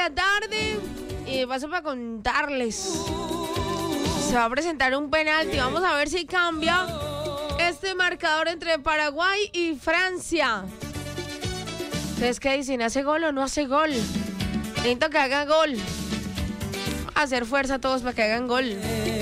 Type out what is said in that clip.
la tarde y paso para contarles. Se va a presentar un penalti. Vamos a ver si cambia este marcador entre Paraguay y Francia. ¿Ustedes qué dicen? ¿Hace gol o no hace gol? Necesito que haga gol. Hacer fuerza a todos para que hagan gol.